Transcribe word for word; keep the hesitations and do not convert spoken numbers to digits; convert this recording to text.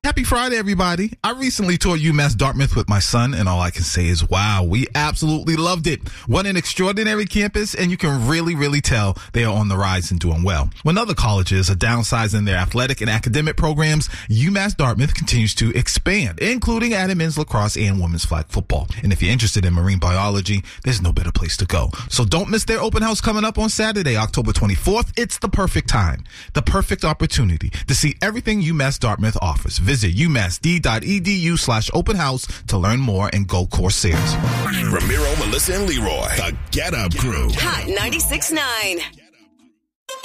Happy Friday, everybody. I recently toured UMass Dartmouth with my son, and all I can say is, wow, we absolutely loved it. What an extraordinary campus, and you can really, really tell they are on the rise and doing well. When other colleges are downsizing their athletic and academic programs, UMass Dartmouth continues to expand, including adding men's lacrosse and women's flag football. And if you're interested in marine biology, there's no better place to go. So don't miss their open house coming up on Saturday, October twenty-fourth. It's the perfect time, the perfect opportunity to see everything UMass Dartmouth offers. Visit umassd.edu slash open house to learn more and go Corsairs. Ramiro, Melissa, and Leroy, the Get Up Crew. Hot ninety-six point nine.